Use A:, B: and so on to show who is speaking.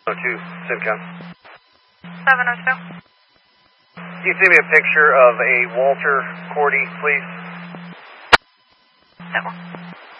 A: 702, Simcoe.
B: 702.
A: Can you send me a picture of a Walter Cordy, please?
B: That one.